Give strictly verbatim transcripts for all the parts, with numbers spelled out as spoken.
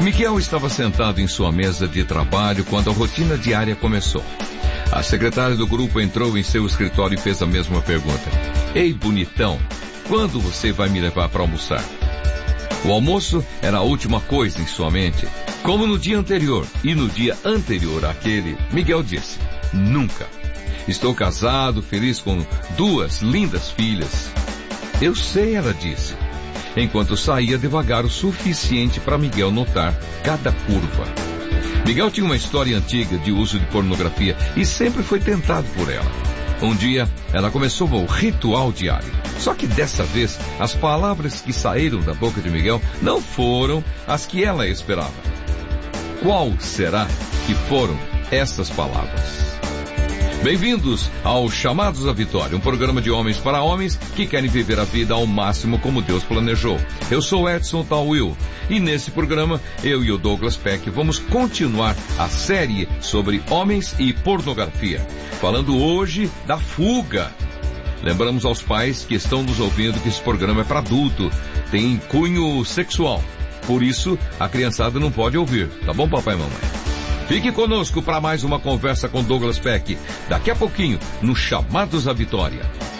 Miguel estava sentado em sua mesa de trabalho quando a rotina diária começou. A secretária do grupo entrou em seu escritório e fez a mesma pergunta. Ei, bonitão, quando você vai me levar para almoçar? O almoço era a última coisa em sua mente. Como no dia anterior e no dia anterior àquele, Miguel disse, nunca. Estou casado, feliz com duas lindas filhas. Eu sei, ela disse, enquanto saía devagar o suficiente para Miguel notar cada curva. Miguel tinha uma história antiga de uso de pornografia e sempre foi tentado por ela. Um dia, ela começou o ritual diário. Só que dessa vez, as palavras que saíram da boca de Miguel não foram as que ela esperava. Qual será que foram essas palavras? Bem-vindos ao Chamados à Vitória, um programa de homens para homens que querem viver a vida ao máximo como Deus planejou. Eu sou Edson Tawil e nesse programa, eu e o Douglas Peck vamos continuar a série sobre homens e pornografia, falando hoje da fuga. Lembramos aos pais que estão nos ouvindo que esse programa é para adulto, tem cunho sexual, por isso a criançada não pode ouvir, tá bom, papai e mamãe? Fique conosco para mais uma conversa com Douglas Peck, daqui a pouquinho, no Chamados à Vitória.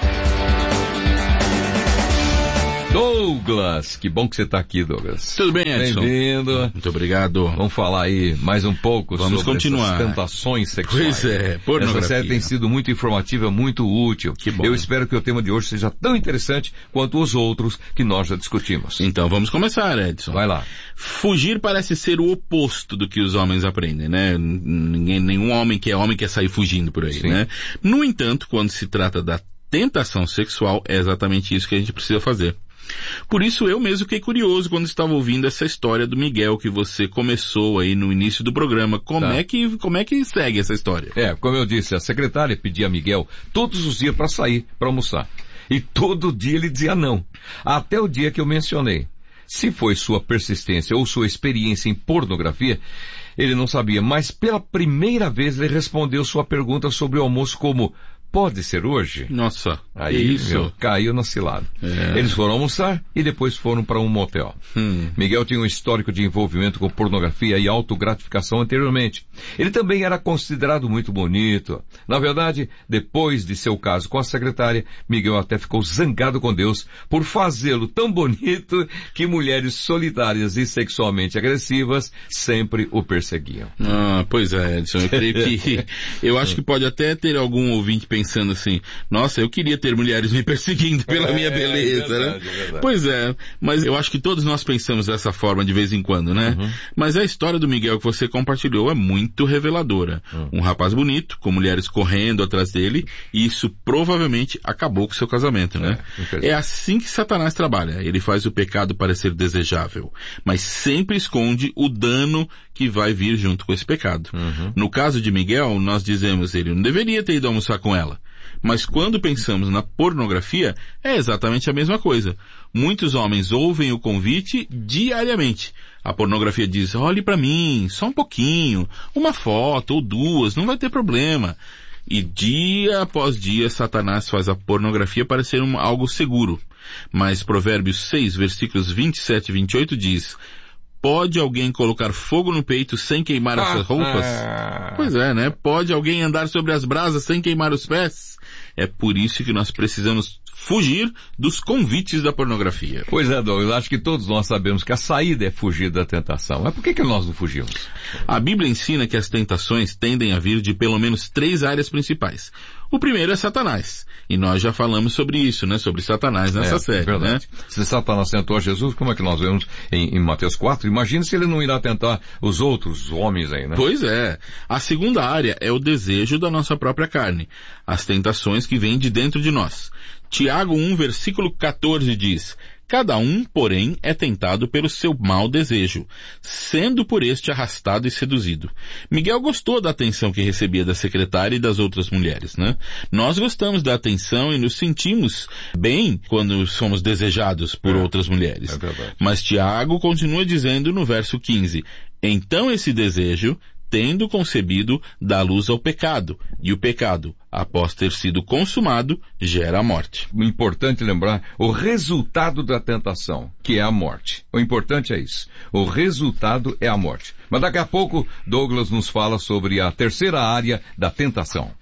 Douglas, que bom que você está aqui, Douglas. Tudo bem, Edson? Bem-vindo. Muito obrigado. Vamos falar aí mais um pouco Vamos sobre continuar. essas tentações sexuais. Pois é, pornografia. Essa série tem sido muito informativa, muito útil. Que bom. Eu espero que o tema de hoje seja tão interessante quanto os outros que nós já discutimos. Então vamos começar, Edson. Vai lá. Fugir parece ser o oposto do que os homens aprendem, né? Ninguém, nenhum homem que é homem quer sair fugindo por aí, Sim. né? No entanto, quando se trata da tentação sexual, é exatamente isso que a gente precisa fazer. Por isso eu mesmo fiquei curioso quando estava ouvindo essa história do Miguel que você começou aí no início do programa. Como Tá. é que, como é que segue essa história? É, como eu disse, a secretária pedia a Miguel todos os dias para sair, para almoçar. E todo dia ele dizia não. Até o dia que eu mencionei. Se foi sua persistência ou sua experiência em pornografia, ele não sabia. Mas pela primeira vez ele respondeu sua pergunta sobre o almoço como... Pode ser hoje? Nossa, Aí, isso. meu, caiu na cilada. É. Eles foram almoçar e depois foram para um motel. Hum. Miguel tinha um histórico de envolvimento com pornografia e autogratificação anteriormente. Ele também era considerado muito bonito. Na verdade, depois de seu caso com a secretária, Miguel até ficou zangado com Deus por fazê-lo tão bonito que mulheres solitárias e sexualmente agressivas sempre o perseguiam. Ah, pois é, Edson, eu creio que... eu acho que pode até ter algum ouvinte pensando assim, nossa, eu queria ter mulheres me perseguindo pela É, minha beleza, verdade, né? é verdade. Pois é, mas eu acho que todos nós pensamos dessa forma de vez em quando, né? Uhum. Mas a história do Miguel que você compartilhou é muito reveladora. Uhum. Um rapaz bonito, com mulheres correndo atrás dele, e isso provavelmente acabou com seu casamento, né? É, É assim que Satanás trabalha. Ele faz o pecado parecer desejável, mas sempre esconde o dano que vai vir junto com esse pecado. Uhum. No caso de Miguel, nós dizemos, ele não deveria ter ido almoçar com ela. Mas quando pensamos na pornografia, é exatamente a mesma coisa. Muitos homens ouvem o convite diariamente. A pornografia diz, olhe para mim, só um pouquinho, uma foto ou duas, não vai ter problema. E dia após dia, Satanás faz a pornografia parecer um, algo seguro. Mas Provérbios seis, versículos vinte e sete e vinte e oito diz... Pode alguém colocar fogo no peito sem queimar as suas roupas? Pois é, né? Pode alguém andar sobre as brasas sem queimar os pés? É por isso que nós precisamos fugir dos convites da pornografia. Pois é, Douglas, acho que todos nós sabemos que a saída é fugir da tentação. Mas por que que nós não fugimos? A Bíblia ensina que as tentações tendem a vir de pelo menos três áreas principais. O primeiro é Satanás. E nós já falamos sobre isso, né? Sobre Satanás nessa é, série, verdade. né? Se Satanás tentou a Jesus, como é que nós vemos em, em Mateus quatro? Imagina se ele não irá tentar os outros os homens aí, né? Pois é. A segunda área é o desejo da nossa própria carne. As tentações que vêm de dentro de nós. Tiago um, versículo quatorze diz... Cada um, porém, é tentado pelo seu mau desejo, sendo por este arrastado e seduzido. Miguel gostou da atenção que recebia da secretária e das outras mulheres, né? Nós gostamos da atenção e nos sentimos bem quando somos desejados por é, outras mulheres. É verdade. Mas Tiago continua dizendo no verso quinze, então esse desejo tendo concebido, dá luz ao pecado, e o pecado, após ter sido consumado, gera a morte. Importante lembrar o resultado da tentação, que é a morte. O importante é isso. O resultado é a morte. Mas daqui a pouco, Douglas nos fala sobre a terceira área da tentação.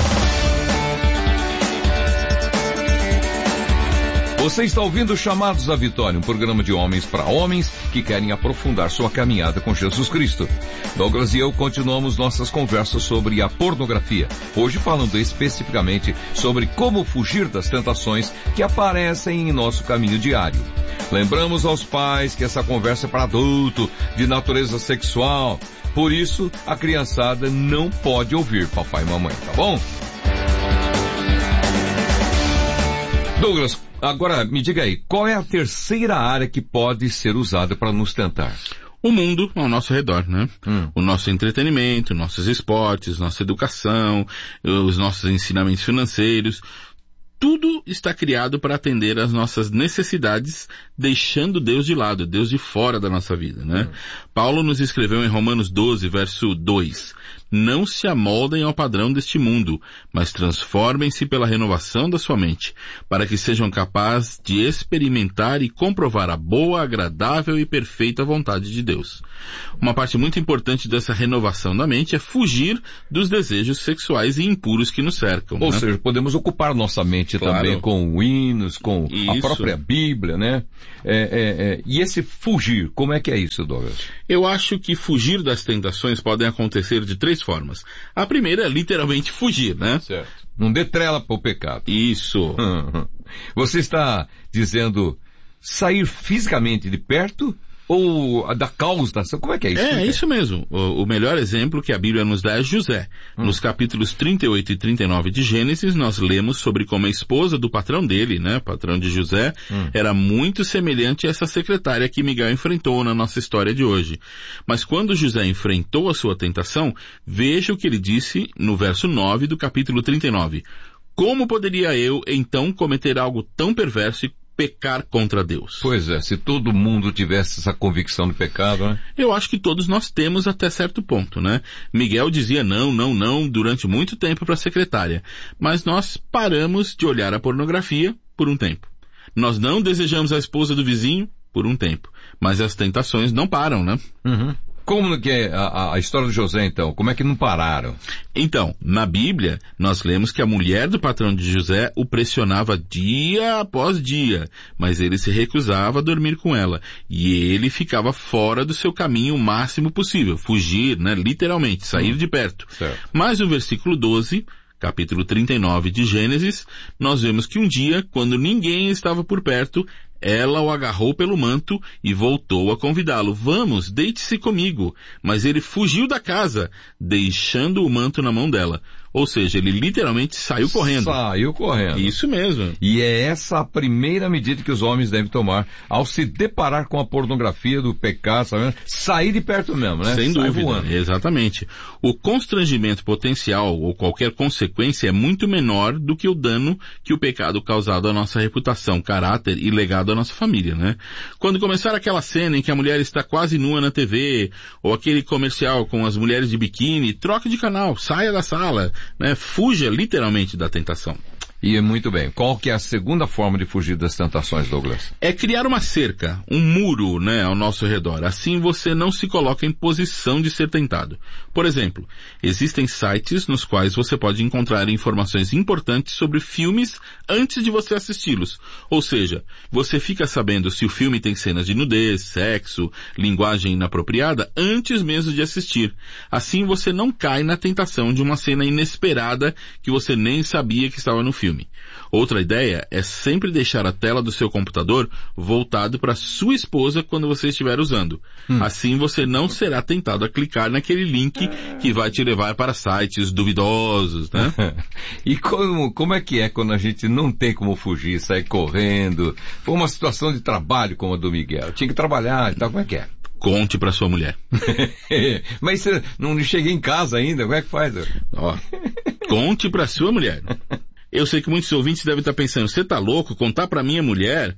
Você está ouvindo Chamados à Vitória, um programa de homens para homens que querem aprofundar sua caminhada com Jesus Cristo. Douglas e eu continuamos nossas conversas sobre a pornografia, hoje falando especificamente sobre como fugir das tentações que aparecem em nosso caminho diário. Lembramos aos pais que essa conversa é para adulto, de natureza sexual, por isso a criançada não pode ouvir papai e mamãe, tá bom? Douglas, agora me diga aí, qual é a terceira área que pode ser usada para nos tentar? O mundo ao nosso redor, né? Hum. O nosso entretenimento, nossos esportes, nossa educação, os nossos ensinamentos financeiros, tudo está criado para atender às nossas necessidades, deixando Deus de lado, Deus de fora da nossa vida, né? Hum. Paulo nos escreveu em Romanos doze, verso dois, não se amoldem ao padrão deste mundo, mas transformem-se pela renovação da sua mente, para que sejam capazes de experimentar e comprovar a boa, agradável e perfeita vontade de Deus. Uma parte muito importante dessa renovação da mente é fugir dos desejos sexuais e impuros que nos cercam. Ou né? seja, podemos ocupar nossa mente Claro. também com hinos, com Isso. a própria Bíblia, né? É, é, é, e esse fugir, como é que é isso, Douglas? Eu acho que fugir das tentações podem acontecer de três formas. A primeira é literalmente fugir, né? Certo. Não dê trela para o pecado. Isso. Você está dizendo sair fisicamente de perto ou da causa da ação? Como é que é isso? É, é isso mesmo. O, o melhor exemplo que a Bíblia nos dá é José. Hum. Nos capítulos trinta e oito e trinta e nove de Gênesis, nós lemos sobre como a esposa do patrão dele, né, patrão de José, hum. era muito semelhante a essa secretária que Miguel enfrentou na nossa história de hoje. Mas quando José enfrentou a sua tentação, veja o que ele disse no verso nove do capítulo trinta e nove. Como poderia eu, então, cometer algo tão perverso e pecar contra Deus? Pois é, se todo mundo tivesse essa convicção do pecado, né? Eu acho que todos nós temos até certo ponto, né? Miguel dizia não, não, não durante muito tempo para a secretária, mas nós paramos de olhar a pornografia por um tempo. Nós não desejamos a esposa do vizinho por um tempo, mas as tentações não param, né? Uhum. Como que é a, a história de José, então? Como é que não pararam? Então, na Bíblia, nós lemos que a mulher do patrão de José o pressionava dia após dia, mas ele se recusava a dormir com ela, e ele ficava fora do seu caminho o máximo possível, fugir, né, literalmente, sair hum. de perto. Certo. Mas no versículo doze, capítulo trinta e nove de Gênesis, nós vemos que um dia, quando ninguém estava por perto, ela o agarrou pelo manto e voltou a convidá-lo. Vamos, deite-se comigo. Mas ele fugiu da casa, deixando o manto na mão dela. Ou seja, ele literalmente saiu correndo. Saiu correndo. Isso mesmo. E é essa a primeira medida que os homens devem tomar ao se deparar com a pornografia do pecado, sabe? Sair de perto mesmo, né? Sem Sai dúvida, voando. Exatamente. O constrangimento potencial ou qualquer consequência é muito menor do que o dano que o pecado causado à nossa reputação, caráter e legado à nossa família, né? Quando começar aquela cena em que a mulher está quase nua na T V, ou aquele comercial com as mulheres de biquíni, troque de canal, saia da sala, né? Fuja literalmente da tentação. E muito bem. Qual que é a segunda forma de fugir das tentações, Douglas? É criar uma cerca, um muro, né, ao nosso redor. Assim você não se coloca em posição de ser tentado. Por exemplo, existem sites nos quais você pode encontrar informações importantes sobre filmes antes de você assisti-los. Ou seja, você fica sabendo se o filme tem cenas de nudez, sexo, linguagem inapropriada antes mesmo de assistir. Assim você não cai na tentação de uma cena inesperada que você nem sabia que estava no filme. Outra ideia é sempre deixar a tela do seu computador voltado para sua esposa quando você estiver usando. Hum. Assim você não será tentado a clicar naquele link que vai te levar para sites duvidosos, né? E como, como é que é quando a gente não tem como fugir, sair correndo? Foi uma situação de trabalho como a do Miguel. Tinha que trabalhar e tal, como é que é? Conte para sua mulher. Mas você não cheguei em casa ainda, como é que faz? Ó, conte para sua mulher. Eu sei que muitos ouvintes devem estar pensando, você tá louco? Contar para minha mulher?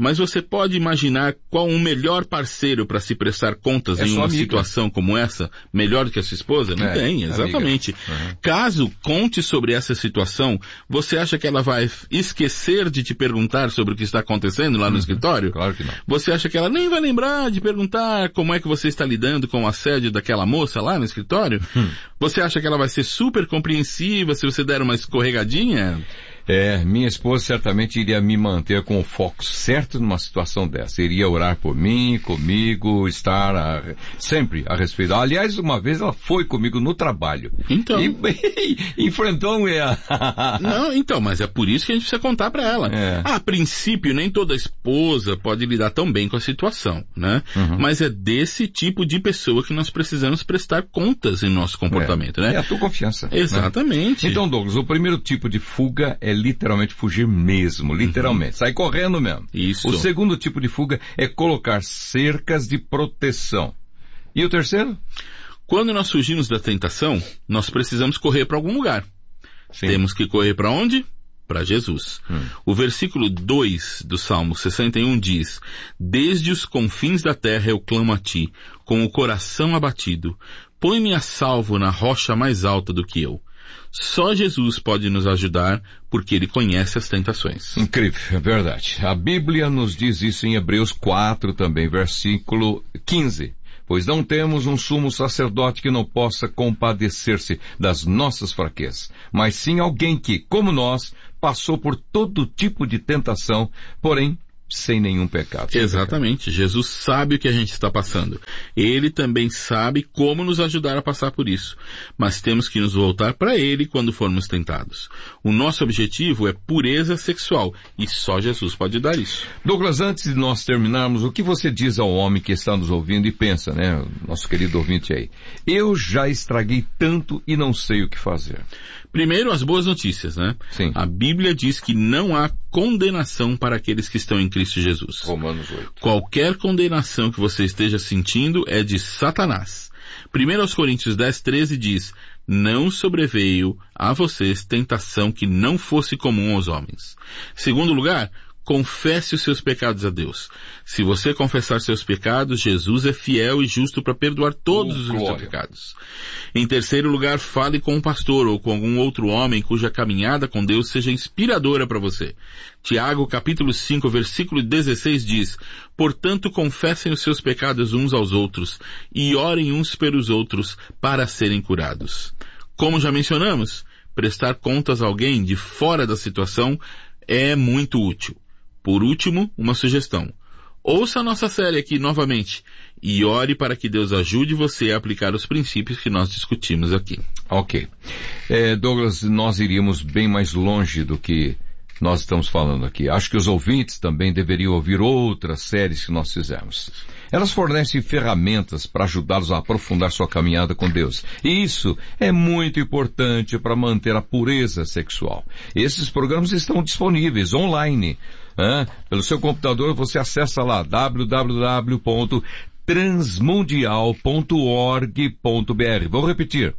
Mas você pode imaginar qual um melhor parceiro para se prestar contas é em uma amiga. situação como essa, melhor do que a sua esposa? Não é, tem, exatamente. Uhum. Caso conte sobre essa situação, você acha que ela vai esquecer de te perguntar sobre o que está acontecendo lá no uhum. escritório? Claro que não. Você acha que ela nem vai lembrar de perguntar como é que você está lidando com o assédio daquela moça lá no escritório? Uhum. Você acha que ela vai ser super compreensiva se você der uma escorregadinha? É, minha esposa certamente iria me manter com o foco certo numa situação dessa. Iria orar por mim, comigo, estar a, sempre a respeito. Aliás, uma vez ela foi comigo no trabalho. Então. E, e, enfrentou a... Não, então, mas é por isso que a gente precisa contar pra ela. É. A princípio, nem toda esposa pode lidar tão bem com a situação, né? Uhum. Mas é desse tipo de pessoa que nós precisamos prestar contas em nosso comportamento, é. né? É a tua confiança. Exatamente. Né? Então, Douglas, o primeiro tipo de fuga é literalmente fugir mesmo, literalmente. Uhum. Sai correndo mesmo. Isso. O segundo tipo de fuga é colocar cercas de proteção. E o terceiro? Quando nós fugimos da tentação, nós precisamos correr para algum lugar. Sim. Temos que correr para onde? Para Jesus. Hum. O versículo dois do Salmo sessenta e um diz: Desde os confins da terra eu clamo a ti, com o coração abatido. Põe-me a salvo na rocha mais alta do que eu. Só Jesus pode nos ajudar, porque Ele conhece as tentações. Incrível, é verdade. A Bíblia nos diz isso em Hebreus quatro também, versículo quinze. Pois não temos um sumo sacerdote que não possa compadecer-se das nossas fraquezas, mas sim alguém que, como nós, passou por todo tipo de tentação, porém sem nenhum pecado. Exatamente. Pecado. Jesus sabe o que a gente está passando. Ele também sabe como nos ajudar a passar por isso. Mas temos que nos voltar para Ele quando formos tentados. O nosso objetivo é pureza sexual. E só Jesus pode dar isso. Douglas, antes de nós terminarmos, o que você diz ao homem que está nos ouvindo e pensa, né? Nosso querido ouvinte aí. Eu já estraguei tanto e não sei o que fazer. Primeiro, as boas notícias, né? Sim. A Bíblia diz que não há condenação para aqueles que estão em Cristo Jesus. Romanos oito. Qualquer condenação que você esteja sentindo é de Satanás. Primeiro aos Coríntios dez, treze diz: Não sobreveio a vocês tentação que não fosse comum aos homens. Segundo lugar, confesse os seus pecados a Deus. Se você confessar seus pecados, Jesus é fiel e justo para perdoar todos oh, os seus pecados. Em terceiro lugar, fale com um pastor ou com algum outro homem cuja caminhada com Deus seja inspiradora para você. Tiago, capítulo cinco, versículo dezesseis diz: Portanto, confessem os seus pecados uns aos outros e orem uns pelos outros para serem curados. Como já mencionamos, prestar contas a alguém de fora da situação é muito útil. Por último, uma sugestão. Ouça a nossa série aqui novamente e ore para que Deus ajude você a aplicar os princípios que nós discutimos aqui. Ok. É, Douglas, nós iríamos bem mais longe do que nós estamos falando aqui. Acho que os ouvintes também deveriam ouvir outras séries que nós fizemos. Elas fornecem ferramentas para ajudá-los a aprofundar sua caminhada com Deus. E isso é muito importante para manter a pureza sexual. Esses programas estão disponíveis online. Ah, pelo seu computador você acessa lá w w w ponto transmundial ponto org ponto b r. Vou repetir.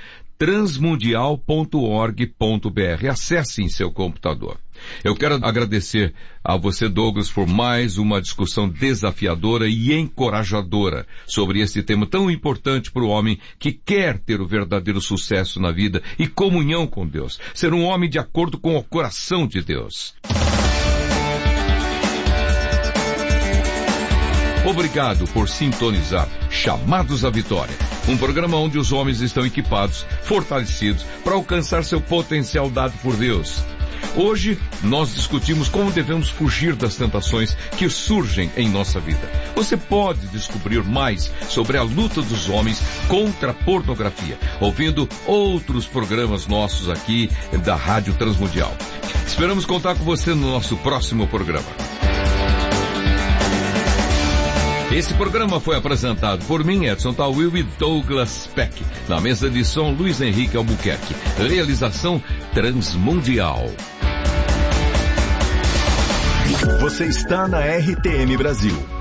transmundial ponto org ponto b r. Acesse em seu computador. Eu quero agradecer a você, Douglas, por mais uma discussão desafiadora e encorajadora sobre esse tema tão importante para o homem que quer ter o verdadeiro sucesso na vida e comunhão com Deus. Ser um homem de acordo com o coração de Deus. Obrigado por sintonizar Chamados à Vitória, um programa onde os homens estão equipados, fortalecidos, para alcançar seu potencial dado por Deus. Hoje, nós discutimos como devemos fugir das tentações que surgem em nossa vida. Você pode descobrir mais sobre a luta dos homens contra a pornografia, ouvindo outros programas nossos aqui da Rádio Transmundial. Esperamos contar com você no nosso próximo programa. Esse programa foi apresentado por mim, Edson Tawil e Douglas Peck. Na mesa de som, Luiz Henrique Albuquerque. Realização Transmundial. Você está na R T M Brasil.